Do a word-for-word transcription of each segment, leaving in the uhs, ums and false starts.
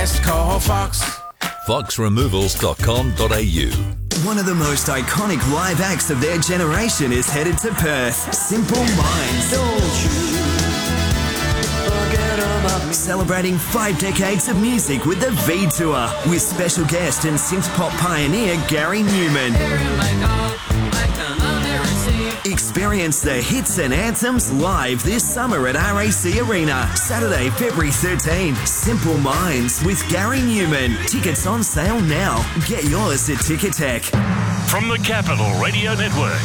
Call Fox. fox removals dot com dot a u. One of the most iconic live acts of their generation is headed to Perth. Simple Minds. Don't you forget about me. Celebrating five decades of music with the V Tour with special guest and synth pop pioneer Gary Newman. Experience the hits and anthems live this summer at R A C Arena. Saturday, February thirteenth. Simple Minds with Gary Newman. Tickets on sale now. Get yours at Ticketek. From the Capital Radio Network,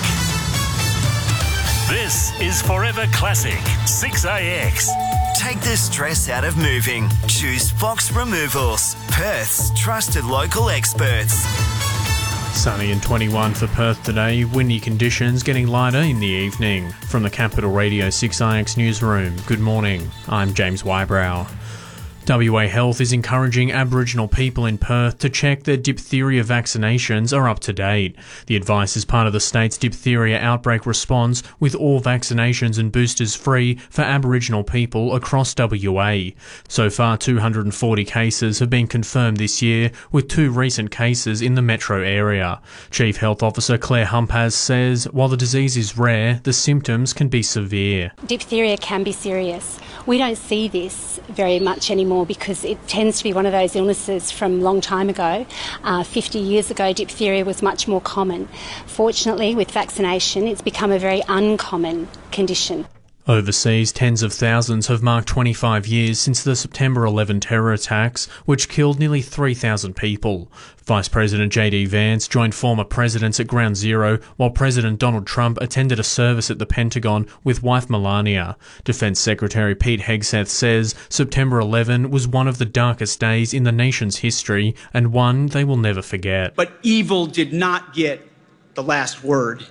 this is Forever Classic six A X. Take the stress out of moving. Choose Fox Removals, Perth's trusted local experts. Sunny and twenty-one for Perth today, windy conditions getting lighter in the evening. From the Capital Radio six I X newsroom, good morning, I'm James Wybrow. W A Health is encouraging Aboriginal people in Perth to check their diphtheria vaccinations are up to date. The advice is part of the state's diphtheria outbreak response, with all vaccinations and boosters free for Aboriginal people across W A. So far, two hundred forty cases have been confirmed this year, with two recent cases in the metro area. Chief Health Officer Claire Humpaz says while the disease is rare, the symptoms can be severe. Diphtheria can be serious. We don't see this very much anymore because it tends to be one of those illnesses from a long time ago. Uh, fifty years ago, diphtheria was much more common. Fortunately, with vaccination, it's become a very uncommon condition. Overseas, tens of thousands have marked twenty-five years since the September eleventh terror attacks, which killed nearly three thousand people. Vice President J D Vance joined former presidents at Ground Zero, while President Donald Trump attended a service at the Pentagon with wife Melania. Defense Secretary Pete Hegseth says September eleventh was one of the darkest days in the nation's history and one they will never forget. But evil did not get the last word.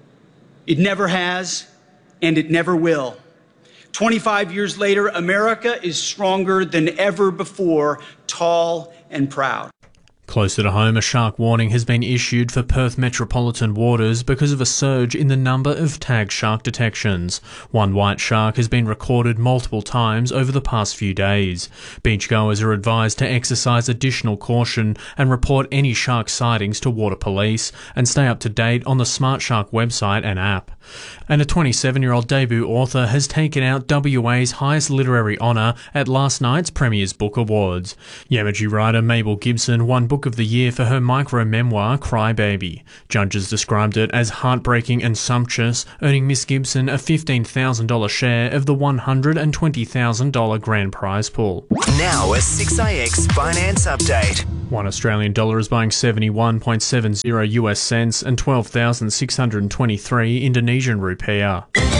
It never has, and it never will. twenty-five years later, America is stronger than ever before, tall and proud. Closer to home, a shark warning has been issued for Perth metropolitan waters because of a surge in the number of tagged shark detections. One white shark has been recorded multiple times over the past few days. Beachgoers are advised to exercise additional caution and report any shark sightings to water police and stay up to date on the Smart Shark website and app. And a twenty-seven-year-old debut author has taken out W A's highest literary honour at last night's Premier's Book Awards. Yamaji writer Mabel Gibson won Book of the Year for her micro-memoir Crybaby. Judges described it as heartbreaking and sumptuous, earning Miss Gibson a fifteen thousand dollars share of the one hundred twenty thousand dollars grand prize pool. Now a six I X finance update. One Australian dollar is buying seventy-one point seven zero U S cents and twelve thousand six hundred twenty-three Indonesian rupiah.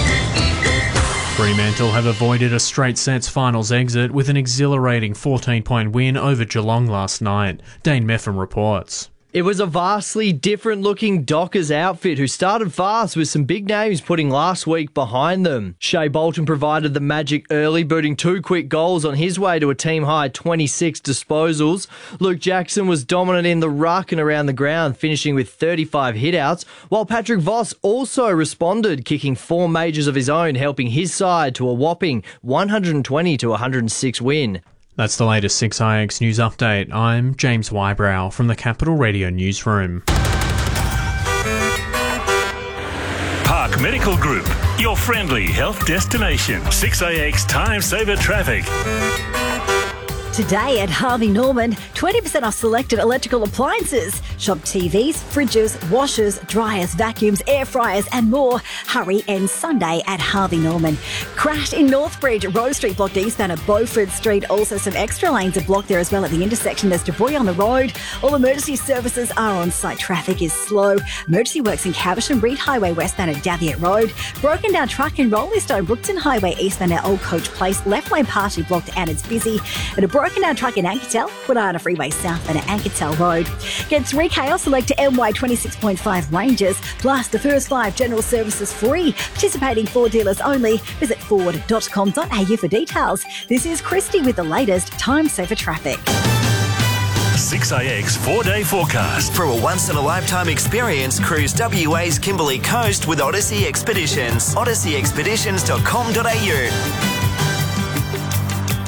Fremantle have avoided a straight sets finals exit with an exhilarating fourteen-point win over Geelong last night. Dane Meffam reports. It was a vastly different-looking Dockers outfit who started fast with some big names putting last week behind them. Shea Bolton provided the magic early, booting two quick goals on his way to a team-high twenty-six disposals. Luke Jackson was dominant in the ruck and around the ground, finishing with thirty-five hitouts, while Patrick Voss also responded, kicking four majors of his own, helping his side to a whopping one hundred twenty to one hundred six win. That's the latest six I X News Update. I'm James Wybrow from the Capital Radio Newsroom. Park Medical Group, your friendly health destination. six A X Time Saver Traffic. Today at Harvey Norman, twenty percent off selected electrical appliances. Shop T Vs, fridges, washers, dryers, vacuums, air fryers and more. Hurry and Sunday at Harvey Norman. Crash in Northbridge, Rose Street blocked eastbound at Beaufort Street. Also some extra lanes are blocked there as well at the intersection. There's debris on the road. All emergency services are on site. Traffic is slow. Emergency works in Caversham, Reed Highway westbound at Daviett Road. Broken down truck in Rolling Stone, Brookton Highway eastbound at Old Coach Place. Left lane partially blocked and it's busy. And a broken down truck in Anketel, Woodana Freeway south and at Anketel Road. Get three K off select to M Y twenty-six point five Rangers, plus the first five general services free. Participating Ford dealers only. Visit ford dot com dot a u for details. This is Christy with the latest Time Saver Traffic. six A X four-day forecast. For a once-in-a-lifetime experience, cruise W A's Kimberley Coast with Odyssey Expeditions. odyssey expeditions dot com dot a u.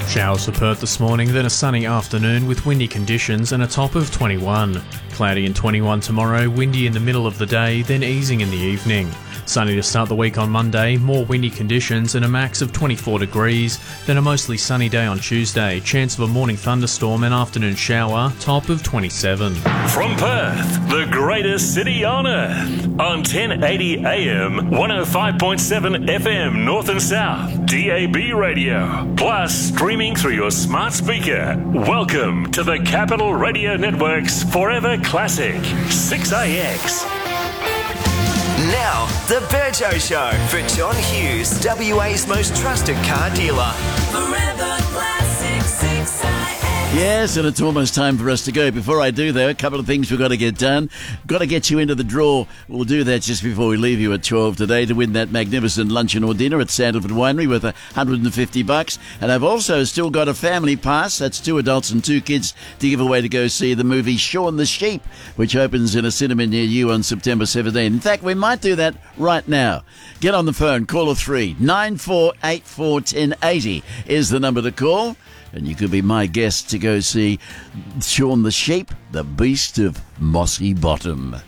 Showers for Perth this morning, then a sunny afternoon with windy conditions and a top of twenty-one. Cloudy and twenty-one tomorrow, windy in the middle of the day, then easing in the evening. Sunny to start the week on Monday, more windy conditions and a max of twenty-four degrees, then a mostly sunny day on Tuesday, chance of a morning thunderstorm and afternoon shower, top of twenty-seven. From Perth, the greatest city on earth, on ten eighty A M, one oh five point seven F M North and South, D A B radio, plus streaming through your smart speaker. Welcome to the Capital Radio Network's Forever Classic, six A X. Now, the Berto Show for John Hughes, W A's most trusted car dealer. Forever Classic six A X. Yes, and it's almost time for us to go. Before I do, though, a couple of things we've got to get done. Got to get you into the draw. We'll do that just before we leave you at twelve today to win that magnificent luncheon or dinner at Sandalford Winery with one hundred fifty bucks. And I've also still got a family pass. That's two adults and two kids to give away to go see the movie Shaun the Sheep, which opens in a cinema near you on September seventeenth. In fact, we might do that right now. Get on the phone. Caller three nine four eight four, one zero eight zero is the number to call. And you could be my guest to go see Shaun the Sheep, the Beast of Mossy Bottom.